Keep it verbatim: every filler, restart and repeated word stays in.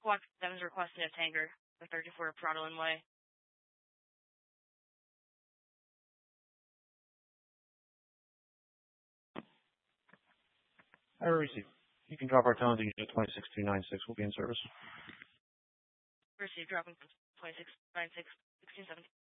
Squawk seven is requesting a tanker, the thirty-four Prado Way. I receive. You can drop our towns to unit twenty-six two nine six. We'll be in service. Receive, dropping twenty-six nine six, sixteen seventeen.